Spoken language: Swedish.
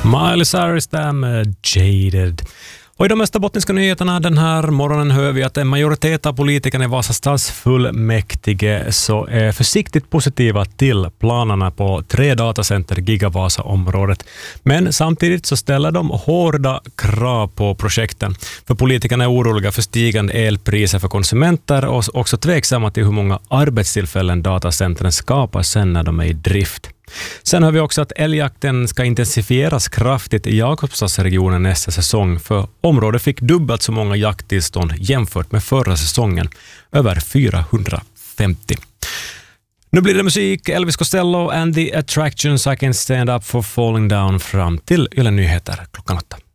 Miley Cyrus där med Jaded. Och i de österbottniska nyheterna den här morgonen hör vi att en majoritet av politikerna i Vasastads fullmäktige så är försiktigt positiva till planerna på 3 datacenter i Gigavasa-området. Men samtidigt så ställer de hårda krav på projekten. För politikerna är oroliga för stigande elpriser för konsumenter och också tveksamma till hur många arbetstillfällen datacentren skapar sen när de är i drift. Sen har vi också att älgjakten ska intensifieras kraftigt i Jakobstadsregionen nästa säsong, för området fick dubbelt så många jakttillstånd jämfört med förra säsongen, över 450. Nu blir det musik, Elvis Costello and the Attractions, I Can Stand Up for Falling Down fram till Yle Nyheter klockan 8.